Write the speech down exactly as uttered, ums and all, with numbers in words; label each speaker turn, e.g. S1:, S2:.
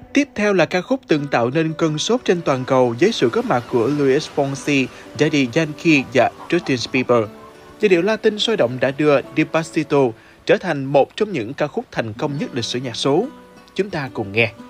S1: Tiếp theo là ca khúc từng tạo nên cơn sốt trên toàn cầu với sự góp mặt của Luis Fonsi, Daddy Yankee và Justin Bieber. Giai điệu Latin sôi động đã đưa Despacito trở thành một trong những ca khúc thành công nhất lịch sử nhạc số. Chúng ta cùng nghe.